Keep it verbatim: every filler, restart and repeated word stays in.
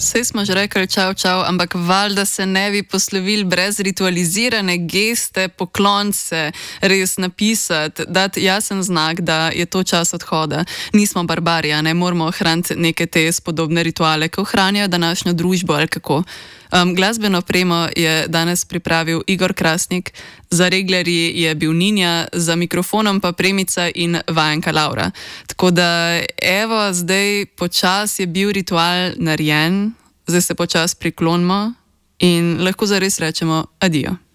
Sej smo že rekli čau, čau, ampak valjda se ne bi poslovili brez ritualizirane geste, poklonce, res napisati, dati jasen znak, da je to čas odhoda. Nismo barbarija, ne moramo ohraniti neke te spodobne rituale, ki ohranjajo današnjo družbo ali kako. Um, glasbeno premo je danes pripravil Igor Krasnik, za reglerji je bil Ninja, za mikrofonom pa premica in vajenka Laura. Tako da, evo, zdaj počas je bil ritual narejen, zdaj se počas priklonimo in lahko zares rečemo adijo.